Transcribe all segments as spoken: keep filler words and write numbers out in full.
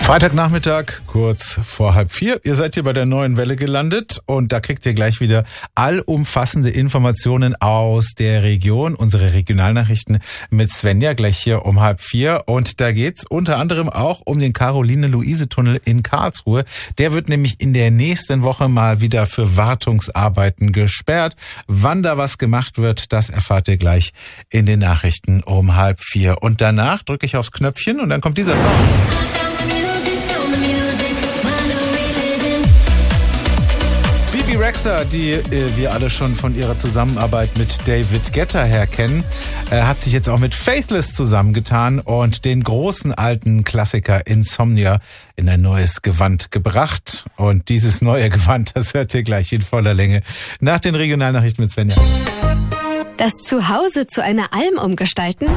Freitagnachmittag, kurz vor halb vier. Ihr seid hier bei der Neuen Welle gelandet und da kriegt ihr gleich wieder allumfassende Informationen aus der Region. Unsere Regionalnachrichten mit Svenja gleich hier um halb vier. Und da geht's unter anderem auch um den Caroline-Luise-Tunnel in Karlsruhe. Der wird nämlich in der nächsten Woche mal wieder für Wartungsarbeiten gesperrt. Wann da was gemacht wird, das erfahrt ihr gleich in den Nachrichten um halb vier. Und danach drücke ich aufs Knöpfchen und dann kommt dieser Song. Bibi Rexha, die äh, wir alle schon von ihrer Zusammenarbeit mit David Guetta her kennen, äh, hat sich jetzt auch mit Faithless zusammengetan und den großen alten Klassiker Insomnia in ein neues Gewand gebracht. Und dieses neue Gewand, das hört ihr gleich in voller Länge nach den Regionalnachrichten mit Svenja. Das Zuhause zu einer Alm umgestalten?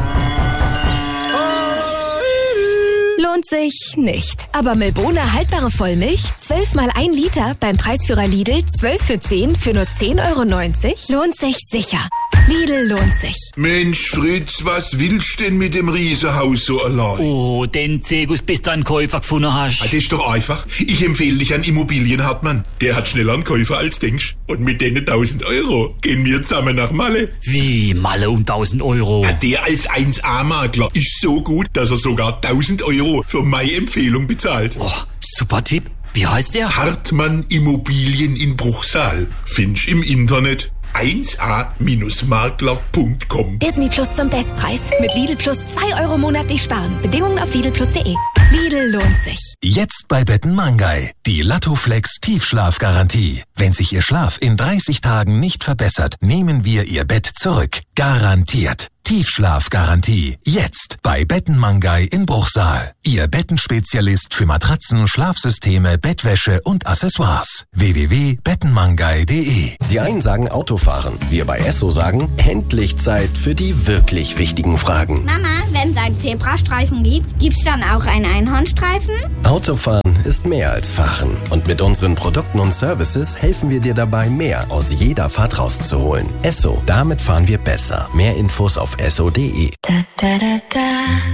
Lohnt sich nicht. Aber Milbona haltbare Vollmilch, zwölf mal ein Liter, beim Preisführer Lidl, zwölf für zehn für nur zehn Euro neunzig, lohnt sich sicher. Lidl lohnt sich. Mensch, Fritz, was willst denn mit dem Riesenhaus so allein? Oh, den Zegus, bis du einen Käufer gefunden hast. Ah, das ist doch einfach. Ich empfehle dich an Immobilienhartmann. Der hat schneller einen Käufer als denkst. Und mit denen tausend Euro gehen wir zusammen nach Malle. Wie, Malle um tausend Euro? Ah, der als eins A Makler ist so gut, dass er sogar tausend Euro für meine Empfehlung bezahlt. Oh, super Tipp. Wie heißt der? Hartmann Immobilien in Bruchsal. Findest im Internet. eins a Makler punkt com. Disney Plus zum Bestpreis. Mit Lidl Plus zwei Euro monatlich sparen. Bedingungen auf lidl plus punkt de. Lidl lohnt sich. Jetzt bei Betten Mangai. Die Lattoflex Tiefschlafgarantie. Wenn sich Ihr Schlaf in dreißig Tagen nicht verbessert, nehmen wir Ihr Bett zurück. Garantiert. Tiefschlafgarantie. Jetzt bei Betten Mangai in Bruchsal. Ihr Bettenspezialist für Matratzen, Schlafsysteme, Bettwäsche und Accessoires. w w w punkt bettenmangai punkt de. Die einen sagen Autofahren. Wir bei Esso sagen, endlich Zeit für die wirklich wichtigen Fragen. Mama, wenn es einen Zebrastreifen gibt, gibt's dann auch einen Einhornstreifen? Autofahren ist mehr als Fahren. Und mit unseren Produkten und Services helfen wir dir dabei, mehr aus jeder Fahrt rauszuholen. Esso, damit fahren wir besser. Mehr Infos auf esso punkt de. Da, da, da, da.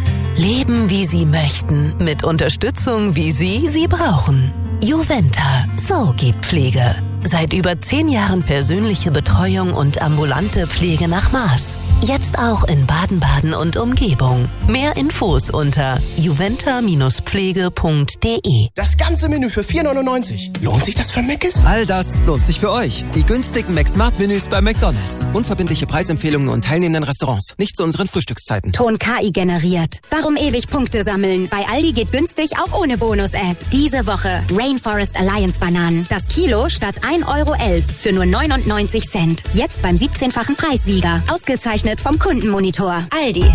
Leben, wie Sie möchten, mit Unterstützung, wie Sie sie brauchen. Juventa, so geht Pflege. Seit über zehn Jahren persönliche Betreuung und ambulante Pflege nach Maß. Jetzt auch in Baden-Baden und Umgebung. Mehr Infos unter juventa Pflege punkt de. Das ganze Menü für vier neunundneunzig. Lohnt sich das für Mc's? All das lohnt sich für euch. Die günstigen McSmart-Menüs bei McDonald's. Unverbindliche Preisempfehlungen und teilnehmenden Restaurants. Nicht zu unseren Frühstückszeiten. Ton K I generiert. Warum ewig Punkte sammeln? Bei Aldi geht günstig auch ohne Bonus-App. Diese Woche Rainforest Alliance Bananen. Das Kilo statt ein Euro elf für nur neunundneunzig Cent. Jetzt beim siebzehnfachen Preissieger. Ausgezeichnet vom Kundenmonitor. Aldi.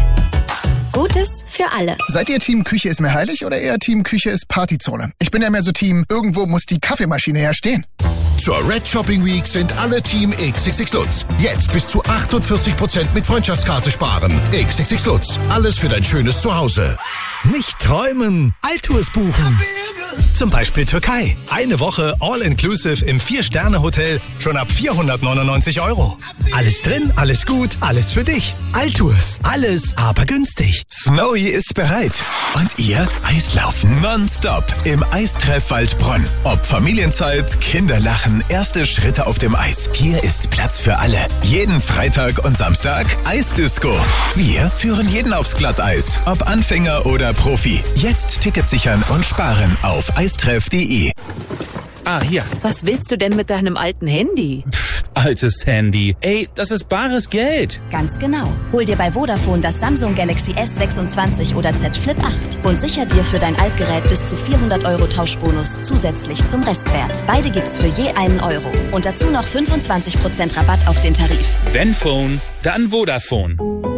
Gutes für alle. Seid ihr Team Küche ist mir heilig oder eher Team Küche ist Partyzone? Ich bin ja mehr so Team, irgendwo muss die Kaffeemaschine herstehen. Zur Red Shopping Week sind alle Team X X X Lutz. Jetzt bis zu achtundvierzig Prozent mit Freundschaftskarte sparen. X X X Lutz. Alles für dein schönes Zuhause. Nicht träumen, Alltours buchen. Zum Beispiel Türkei. Eine Woche All-Inclusive im vier-Sterne-Hotel schon ab vierhundertneunundneunzig Euro. Alles drin, alles gut, alles für dich. Alltours, alles aber günstig. Snowy ist bereit. Und ihr Eislaufen nonstop im Eistreff Waldbronn. Ob Familienzeit, Kinderlachen, erste Schritte auf dem Eis. Hier ist Platz für alle. Jeden Freitag und Samstag Eisdisco. Wir führen jeden aufs Glatteis. Ob Anfänger oder Profi. Jetzt Tickets sichern und sparen auf eistreff punkt de. Ah, hier. Was willst du denn mit deinem alten Handy? Pff, altes Handy. Ey, das ist bares Geld. Ganz genau. Hol dir bei Vodafone das Samsung Galaxy S sechsundzwanzig oder Z Flip acht und sicher dir für dein Altgerät bis zu vierhundert Euro Tauschbonus zusätzlich zum Restwert. Beide gibt's für je einen Euro. Und dazu noch fünfundzwanzig Prozent Rabatt auf den Tarif. Wenn Phone, dann Vodafone.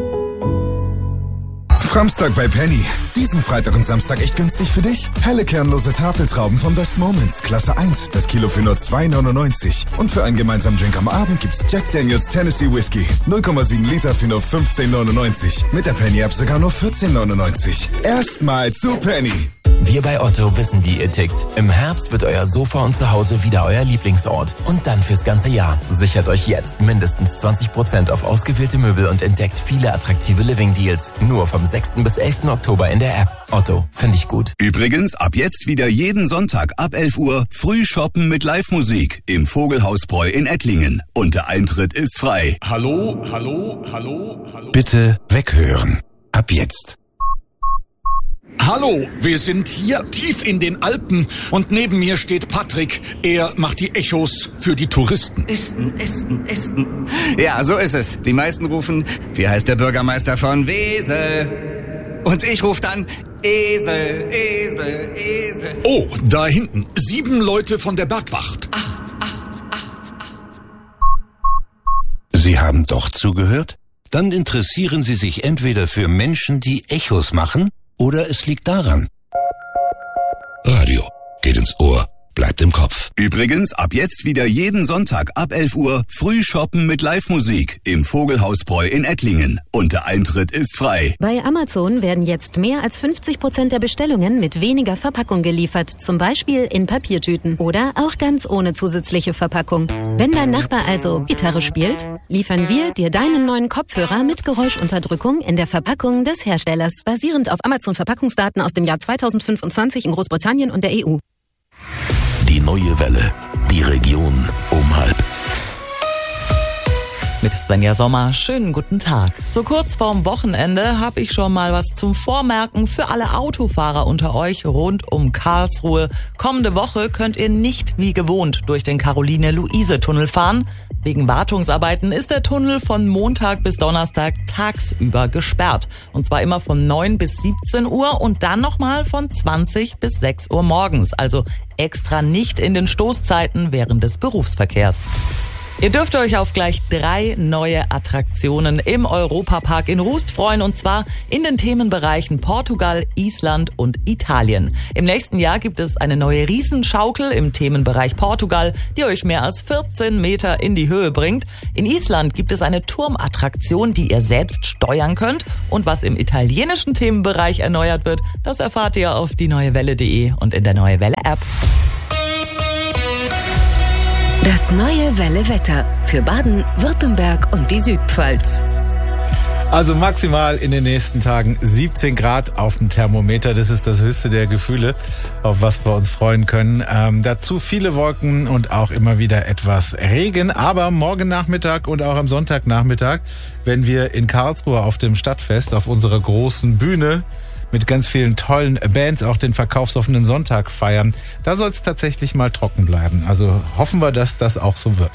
Samstag bei Penny. Diesen Freitag und Samstag echt günstig für dich. Helle kernlose Tafeltrauben vom Best Moments, Klasse eins, das Kilo für nur zwei neunundneunzig. Und für einen gemeinsamen Drink am Abend gibt's Jack Daniels Tennessee Whiskey. null Komma sieben Liter für nur fünfzehn neunundneunzig. Mit der Penny-App sogar nur vierzehn neunundneunzig. Erstmal zu Penny. Wir bei Otto wissen, wie ihr tickt. Im Herbst wird euer Sofa und Zuhause wieder euer Lieblingsort. Und dann fürs ganze Jahr. Sichert euch jetzt mindestens zwanzig Prozent auf ausgewählte Möbel und entdeckt viele attraktive Living-Deals. Nur vom sechsten bis elften Oktober in der App. Otto, finde ich gut. Übrigens, ab jetzt wieder jeden Sonntag ab elf Uhr früh shoppen mit Live-Musik im Vogelhausbräu in Ettlingen. Und der Eintritt ist frei. Hallo, hallo, hallo, hallo. Bitte weghören. Ab jetzt. Hallo, wir sind hier tief in den Alpen und neben mir steht Patrick. Er macht die Echos für die Touristen. Esten, Esten, Esten. Ja, so ist es. Die meisten rufen, wie heißt der Bürgermeister von Wesel? Und ich rufe dann Esel, Esel, Esel. Oh, da hinten. Sieben Leute von der Bergwacht. Acht, acht, acht, acht. Sie haben doch zugehört? Dann interessieren Sie sich entweder für Menschen, die Echos machen, oder es liegt daran. Radio geht ins Ohr, bleibt im Kopf. Übrigens, ab jetzt wieder jeden Sonntag ab elf Uhr früh shoppen mit Live-Musik im Vogelhausbräu in Ettlingen. Und der Eintritt ist frei. Bei Amazon werden jetzt mehr als fünfzig Prozent der Bestellungen mit weniger Verpackung geliefert. Zum Beispiel in Papiertüten oder auch ganz ohne zusätzliche Verpackung. Wenn dein Nachbar also Gitarre spielt, liefern wir dir deinen neuen Kopfhörer mit Geräuschunterdrückung in der Verpackung des Herstellers. Basierend auf Amazon-Verpackungsdaten aus dem Jahr zweitausendfünfundzwanzig in Großbritannien und der E U. Die neue Welle. Die Region um halb. Mit Svenja Sommer, schönen guten Tag. So kurz vorm Wochenende habe ich schon mal was zum Vormerken für alle Autofahrer unter euch rund um Karlsruhe. Kommende Woche könnt ihr nicht wie gewohnt durch den Caroline-Luise-Tunnel fahren. Wegen Wartungsarbeiten ist der Tunnel von Montag bis Donnerstag tagsüber gesperrt. Und zwar immer von neun bis siebzehn Uhr und dann nochmal von zwanzig bis sechs Uhr morgens. Also extra nicht in den Stoßzeiten während des Berufsverkehrs. Ihr dürft euch auf gleich drei neue Attraktionen im Europapark in Rust freuen, und zwar in den Themenbereichen Portugal, Island und Italien. Im nächsten Jahr gibt es eine neue Riesenschaukel im Themenbereich Portugal, die euch mehr als vierzehn Meter in die Höhe bringt. In Island gibt es eine Turmattraktion, die ihr selbst steuern könnt. Und was im italienischen Themenbereich erneuert wird, das erfahrt ihr auf die neue welle punkt de und in der Neue Welle App. Das neue Welle-Wetter für Baden, Württemberg und die Südpfalz. Also maximal in den nächsten Tagen siebzehn Grad auf dem Thermometer. Das ist das höchste der Gefühle, auf was wir uns freuen können. Ähm, dazu viele Wolken und auch immer wieder etwas Regen. Aber morgen Nachmittag und auch am Sonntagnachmittag, wenn wir in Karlsruhe auf dem Stadtfest auf unserer großen Bühne mit ganz vielen tollen Bands auch den verkaufsoffenen Sonntag feiern, da soll es tatsächlich mal trocken bleiben. Also hoffen wir, dass das auch so wird.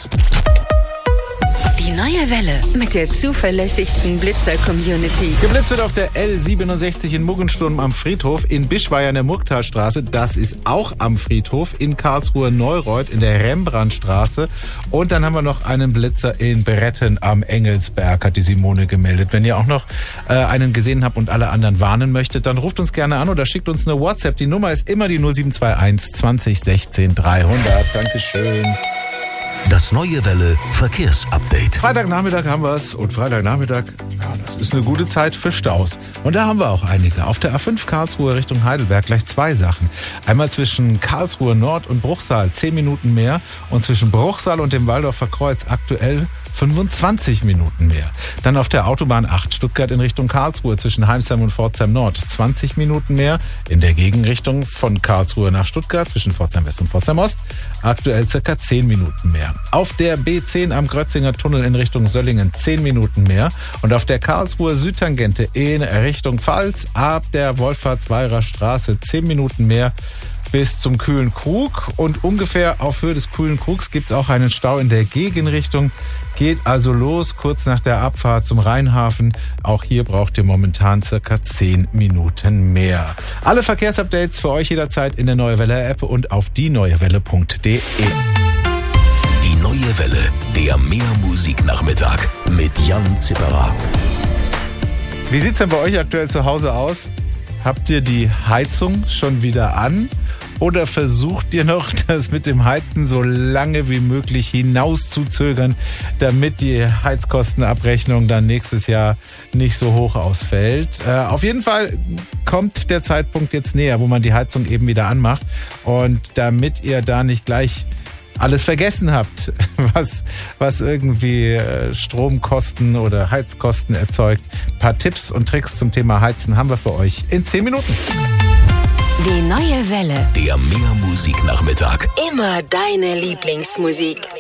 Die neue Welle mit der zuverlässigsten Blitzer-Community. Geblitzt wird auf der L siebenundsechzig in Muggensturm am Friedhof, in Bischweier in der Murgtalstraße, das ist auch am Friedhof, in Karlsruhe Neureuth in der Rembrandtstraße, und dann haben wir noch einen Blitzer in Bretten am Engelsberg, hat die Simone gemeldet. Wenn ihr auch noch äh, einen gesehen habt und alle anderen warnen möchtet, dann ruft uns gerne an oder schickt uns eine WhatsApp. Die Nummer ist immer die null sieben zwei eins zwanzig sechzehn dreihundert. Dankeschön. Das neue Welle Verkehrsupdate. Freitagnachmittag haben wir es, und Freitagnachmittag, ja, das ist eine gute Zeit für Staus. Und da haben wir auch einige. Auf der A fünf Karlsruhe Richtung Heidelberg gleich zwei Sachen. Einmal zwischen Karlsruhe Nord und Bruchsal zehn Minuten mehr und zwischen Bruchsal und dem Waldorfer Kreuz aktuell fünfundzwanzig Minuten mehr. Dann auf der Autobahn acht Stuttgart in Richtung Karlsruhe zwischen Heimsheim und Pforzheim Nord zwanzig Minuten mehr. In der Gegenrichtung von Karlsruhe nach Stuttgart zwischen Pforzheim West und Pforzheim Ost aktuell circa zehn Minuten mehr. Auf der B zehn am Grötzinger Tunnel in Richtung Söllingen zehn Minuten mehr. Und auf der Karlsruher Südtangente in Richtung Pfalz ab der Wolfhardt-Zweirer Straße zehn Minuten mehr bis zum Kühlen Krug. Und ungefähr auf Höhe des Kühlen Krugs gibt es auch einen Stau in der Gegenrichtung. Geht also los, kurz nach der Abfahrt zum Rheinhafen. Auch hier braucht ihr momentan circa zehn Minuten mehr. Alle Verkehrsupdates für euch jederzeit in der Neue Welle App und auf die neue welle punkt de. Die Neue Welle, der Mehrmusiknachmittag mit Jan Zipperer. Wie sieht's denn bei euch aktuell zu Hause aus? Habt ihr die Heizung schon wieder an? Oder versucht ihr noch, das mit dem Heizen so lange wie möglich hinauszuzögern, damit die Heizkostenabrechnung dann nächstes Jahr nicht so hoch ausfällt? Äh, auf jeden Fall kommt der Zeitpunkt jetzt näher, wo man die Heizung eben wieder anmacht. Und damit ihr da nicht gleich alles vergessen habt, was, was irgendwie Stromkosten oder Heizkosten erzeugt. Ein paar Tipps und Tricks zum Thema Heizen haben wir für euch in zehn Minuten. Die neue Welle. Der Mehrmusik-Nachmittag. Immer deine Lieblingsmusik.